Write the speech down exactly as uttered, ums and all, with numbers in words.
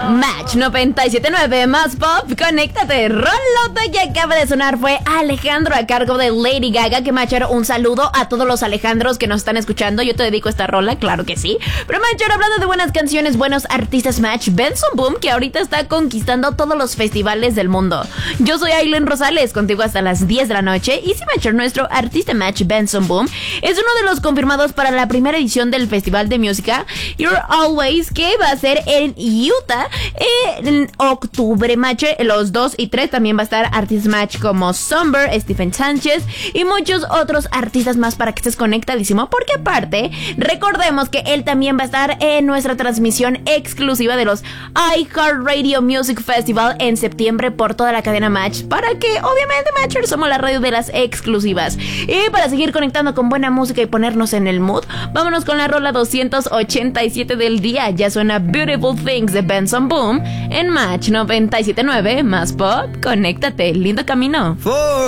Match noventa y siete punto nueve más pop, conéctate. Rolota que acaba de sonar fue Alejandro a cargo de Lady Gaga. Que Machero, un saludo a todos los Alejandros que nos están escuchando. Yo te dedico esta rola, claro que sí. Pero Machero, hablando de buenas canciones, buenos artistas, Match, Benson Boom, que ahorita está conquistando todos los festivales del mundo. Yo soy Aileen Rosales, contigo hasta las diez de la noche. Y si Machero, nuestro artista Match, Benson Boom, es uno de los confirmados para la primera edición del Festival de Música You're Always, que va a ser en Utah en octubre. Match, los dos y tres también va a estar artistas Match como Somber, Stephen Sánchez y muchos otros artistas más para que estés conectadísimo, porque aparte recordemos que él también va a estar en nuestra transmisión exclusiva de los iHeartRadio Music Festival en septiembre por toda la cadena Match, para que obviamente Matchers somos la radio de las exclusivas. Y para seguir conectando con buena música y ponernos en el mood, vámonos con la rola doscientos ochenta y siete del día. Ya suena Beautiful Things de Benson Boom en Match noventa y siete punto nueve más pop. Conéctate, lindo camino.